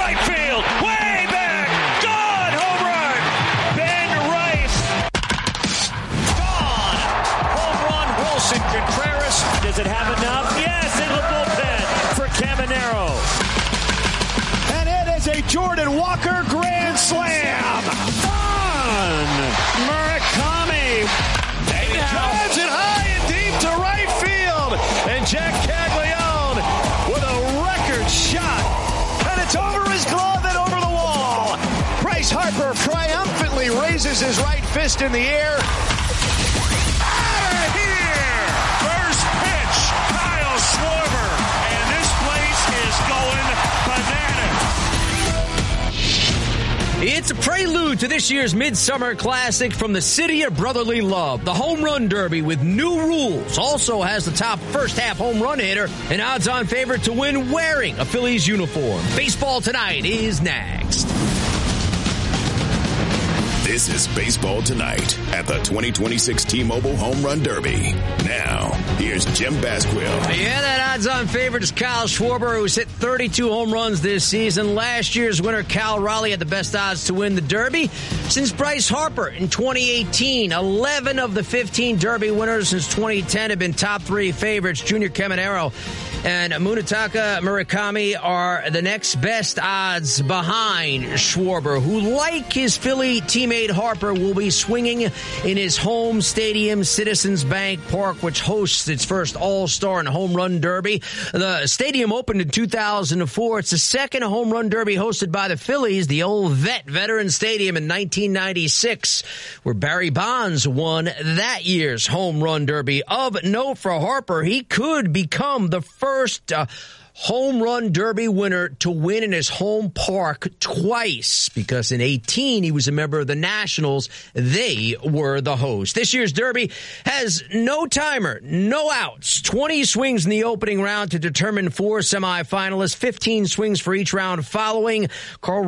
right field, way back, gone, home run. Ben Rice, gone. Home run, Wilson Contreras. Does it have enough? Yes, in the bullpen for Caminero. And it is a Jordan Walker grand slam. On Murakami. Drives it high and deep to right field. And Jack Caglione with a record shot. And it's over his glove and over the wall. Bryce Harper triumphantly raises his right fist in the air. Out of here! First pitch, Kyle Schwarber. And this place is going bananas. It's a prelude to this year's Midsummer Classic from the City of Brotherly Love. The Home Run Derby with new rules also has the top first-half home run hitter, an odds-on favorite to win wearing a Phillies uniform. Baseball Tonight is next. This is Baseball Tonight at the 2026 T-Mobile Home Run Derby. Now, here's Jim Basquill. Yeah, that odds-on favorite is Kyle Schwarber, who's hit 32 home runs this season. Last year's winner, Cal Raleigh, had the best odds to win the Derby. Since Bryce Harper in 2018, 11 of the 15 Derby winners since 2010 have been top three favorites. Junior Caminero and Munetaka Murakami are the next best odds behind Schwarber, who, like his Philly teammate Harper, will be swinging in his home stadium, Citizens Bank Park, which hosts its first All-Star and Home Run Derby. The stadium opened in 2004. It's the second Home Run Derby hosted by the Phillies, the old Veteran Stadium in 1996, where Barry Bonds won that year's Home Run Derby. Of note for Harper, he could become the first Home Run Derby winner to win in his home park twice, because in 18 he was a member of the Nationals. They were the host. This year's Derby has no timer, no outs, 20 swings in the opening round to determine 4 semifinalists, 15 swings for each round following. Carl